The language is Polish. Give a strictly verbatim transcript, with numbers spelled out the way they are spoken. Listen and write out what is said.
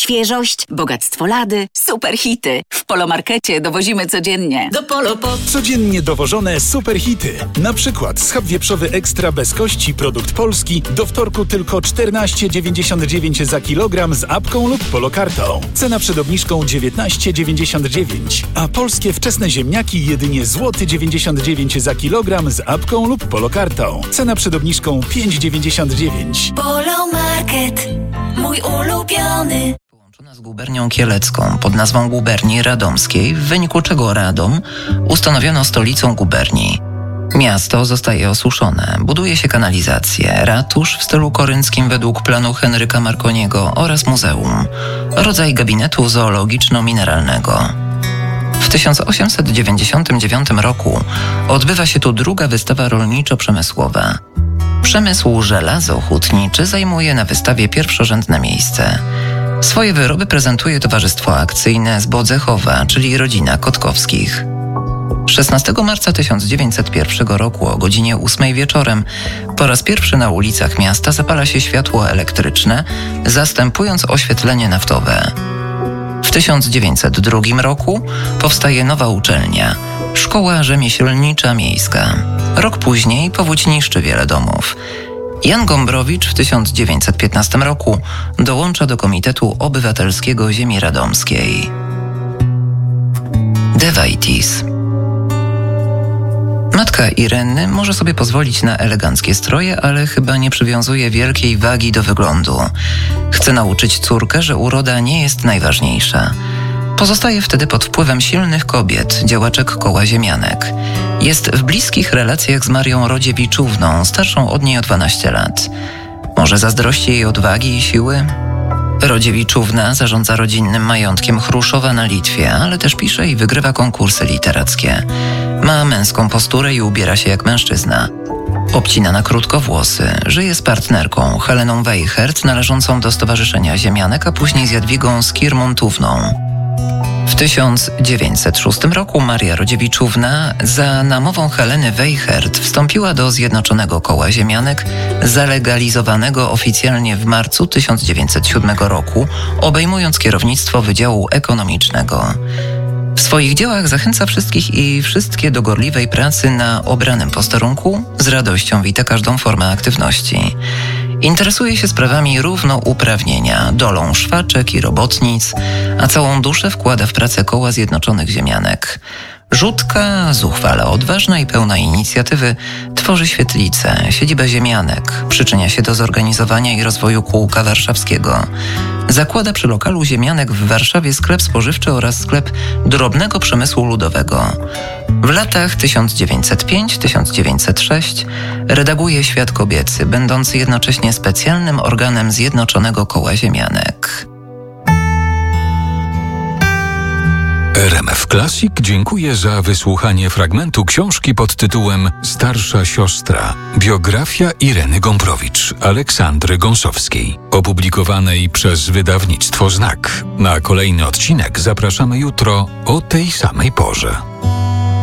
Świeżość, bogactwo lady, super hity. W Polomarkecie dowozimy codziennie. Do Polo po... Codziennie dowożone super hity. Na przykład schab wieprzowy ekstra bez kości, produkt polski. Do wtorku tylko czternaście dziewięćdziesiąt dziewięć za kilogram z apką lub polokartą. Cena przed obniżką dziewiętnaście dziewięćdziesiąt dziewięć. A polskie wczesne ziemniaki jedynie złoty dziewięćdziesiąt dziewięć za kilogram z apką lub polokartą. Cena przed obniżką pięć dziewięćdziesiąt dziewięć. Polomarket, mój ulubiony. Połączona z gubernią kielecką pod nazwą guberni radomskiej, w wyniku czego Radom ustanowiono stolicą guberni. Miasto zostaje osuszone, buduje się kanalizację, ratusz w stylu korynckim według planu Henryka Marconiego oraz muzeum, rodzaj gabinetu zoologiczno-mineralnego. W tysiąc osiemset dziewięćdziesiątym dziewiątym roku odbywa się tu druga wystawa rolniczo-przemysłowa. Przemysł żelazo-hutniczy zajmuje na wystawie pierwszorzędne miejsce. Swoje wyroby prezentuje Towarzystwo Akcyjne z Bodzechowa, czyli rodzina Kotkowskich. szesnastego marca tysiąc dziewięćset pierwszego roku o godzinie ósmej wieczorem po raz pierwszy na ulicach miasta zapala się światło elektryczne, zastępując oświetlenie naftowe. W tysiąc dziewięćset drugim roku powstaje nowa uczelnia, Szkoła Rzemieślnicza Miejska. Rok później powódź niszczy wiele domów. Jan Gombrowicz w tysiąc dziewięćset piętnastym roku dołącza do Komitetu Obywatelskiego Ziemi Radomskiej. De Vaitis. Matka Ireny może sobie pozwolić na eleganckie stroje, ale chyba nie przywiązuje wielkiej wagi do wyglądu. Chce nauczyć córkę, że uroda nie jest najważniejsza. Pozostaje wtedy pod wpływem silnych kobiet, działaczek koła ziemianek. Jest w bliskich relacjach z Marią Rodziewiczówną, starszą od niej o dwanaście lat. Może zazdrości jej odwagi i siły? Rodziewiczówna zarządza rodzinnym majątkiem Chruszowa na Litwie, ale też pisze i wygrywa konkursy literackie. Ma męską posturę i ubiera się jak mężczyzna. Obcina na krótko włosy, żyje z partnerką Heleną Weichert, należącą do Stowarzyszenia Ziemianek, a później z Jadwigą Skirmontówną. W tysiąc dziewięćset szóstym roku Maria Rodziewiczówna za namową Heleny Weichert wstąpiła do Zjednoczonego Koła Ziemianek, zalegalizowanego oficjalnie w marcu tysiąc dziewięćset siódmego roku, obejmując kierownictwo Wydziału Ekonomicznego. W swoich dziełach zachęca wszystkich i wszystkie do gorliwej pracy na obranym posterunku, z radością wita każdą formę aktywności. Interesuje się sprawami równouprawnienia, dolą szwaczek i robotnic, a całą duszę wkłada w pracę Koła Zjednoczonych Ziemianek. Rzutka, zuchwale odważna i pełna inicjatywy, tworzy świetlicę, siedzibę ziemianek, przyczynia się do zorganizowania i rozwoju kółka warszawskiego. Zakłada przy lokalu ziemianek w Warszawie sklep spożywczy oraz sklep drobnego przemysłu ludowego. W latach tysiąc dziewięćset piąty do tysiąc dziewięćset szóstego redaguje Świat Kobiecy, będący jednocześnie specjalnym organem Zjednoczonego Koła Ziemianek. R M F Classic dziękuję za wysłuchanie fragmentu książki pod tytułem Starsza siostra. Biografia Ireny Gombrowicz, Aleksandry Gąsowskiej, opublikowanej przez wydawnictwo Znak. Na kolejny odcinek zapraszamy jutro o tej samej porze.